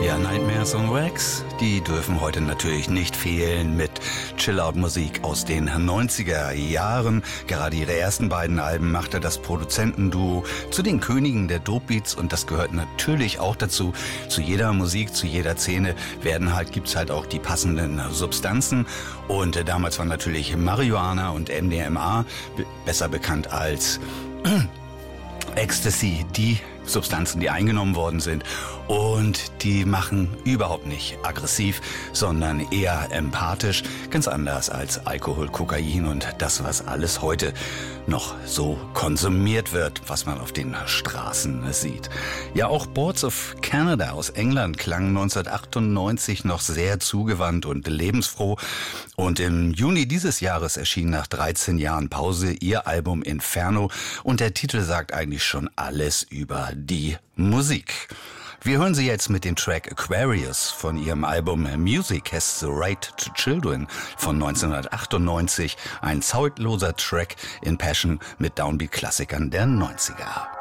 Ja, Nightmares on Wax, die dürfen heute natürlich nicht fehlen mit Chill-Out-Musik aus den 90er Jahren. Gerade ihre ersten beiden Alben machte das Produzentenduo zu den Königen der Dope-Beats und das gehört natürlich auch dazu. Zu jeder Musik, zu jeder Szene gibt's halt auch die passenden Substanzen und damals war natürlich Marihuana und MDMA, besser bekannt als Ecstasy, die Substanzen, die eingenommen worden sind und die machen überhaupt nicht aggressiv, sondern eher empathisch, ganz anders als Alkohol, Kokain und das, was alles heute noch so konsumiert wird, was man auf den Straßen sieht. Ja, auch Boards of Canada aus England klangen 1998 noch sehr zugewandt und lebensfroh und im Juni dieses Jahres erschien nach 13 Jahren Pause ihr Album Inferno und der Titel sagt eigentlich schon alles über die Musik. Wir hören sie jetzt mit dem Track Aquarius von ihrem Album Music Has the Right to Children von 1998. Ein zeitloser Track in Passion mit Downbeat-Klassikern der 90er.